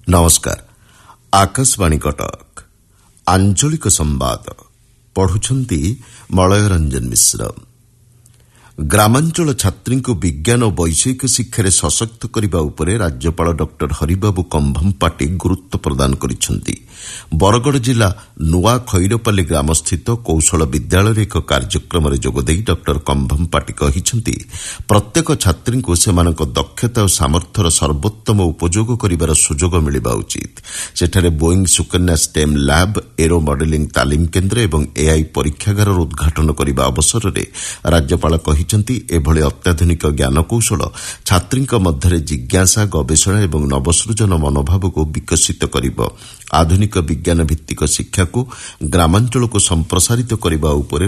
नमस्कार आकाशवाणी कटक आंचलिक संवाद पढ़ुछंती मलय रंजन मिश्र। ग्रामांचल छात्री को विज्ञान और वैषयिक शिक्षा सशक्त करने उपरे राज्यपाल डॉक्टर हरिबाबू कंभमपाटी गुरुत्व प्रदान करिसेंती। बरगड़ जिला नुआ खैरपाली ग्रामस्थित कौशल विद्यालय एक कार्यक्रम में जोगदे डॉक्टर कंभमपाटी कहिसेंती प्रत्येक छात्री को सेमानक दक्षता और सामर्थ्यर सर्वोत्तम उपयोग करिबार सुजोग मिलिबा उचित। सेठारे Boeing Sukanya stem lab, aero modelling तालीम केन्द्र एवं एआई परीक्षागार उद्घाटन करने अवसर में राज्यपाल एभली अत्याधुनिक ज्ञानकौशल छात्री मध्य जिज्ञासा, गवेषणा एवं नवसृजन मनोभाव को विकसित करिब। आधुनिक विज्ञान भित्तिक शिक्षा को ग्रामांचल को संप्रसारित करने